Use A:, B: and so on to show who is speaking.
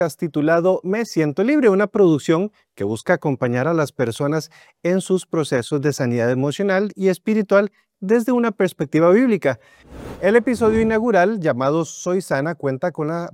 A: titulado Me Siento Libre, una producción que busca acompañar a las personas en sus procesos de sanidad emocional y espiritual desde una perspectiva bíblica. El episodio inaugural, llamado Soy Sana, cuenta con la